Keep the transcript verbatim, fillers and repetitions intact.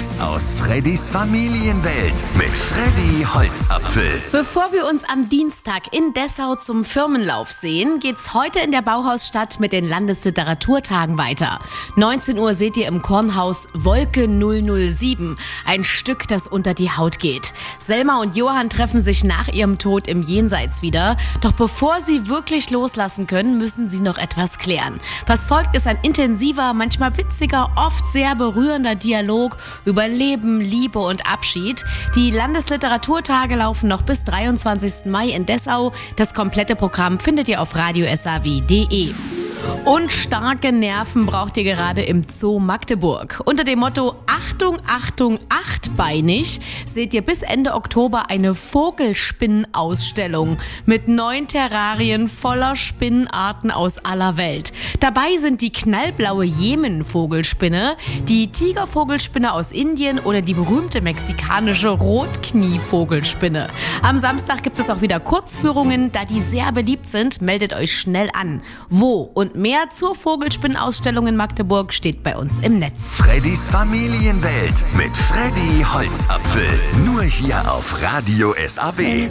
Tipps aus Freddys Familienwelt mit Freddy Holzapfel. Bevor wir uns am Dienstag in Dessau zum Firmenlauf sehen, geht's heute in der Bauhausstadt mit den Landesliteraturtagen weiter. neunzehn Uhr seht ihr im Kornhaus Wolke null null sieben, ein Stück, das unter die Haut geht. Selma und Johann treffen sich nach ihrem Tod im Jenseits wieder. Doch bevor sie wirklich loslassen können, müssen sie noch etwas klären. Was folgt, ist ein intensiver, manchmal witziger, oft sehr berührender Dialog über Leben, Liebe und Abschied. Die Landesliteraturtage laufen noch bis dreiundzwanzigsten Mai in Dessau. Das komplette Programm findet ihr auf radio s a w punkt d e. Und starke Nerven braucht ihr gerade im Zoo Magdeburg. Unter dem Motto Achtung, Achtung, achtbeinig seht ihr bis Ende Oktober eine Vogelspinnenausstellung mit neun Terrarien voller Spinnenarten aus aller Welt. Dabei sind die knallblaue Jemen-Vogelspinne, die Tigervogelspinne aus Indien oder die berühmte mexikanische Rotknie-Vogelspinne. Am Samstag gibt es auch wieder Kurzführungen, da die sehr beliebt sind. Meldet euch schnell an. Wo und mehr zur Vogelspinnenausstellung in Magdeburg steht bei uns im Netz. Freddys Familienwelt mit Freddy Holzapfel. Nur hier auf Radio S A W.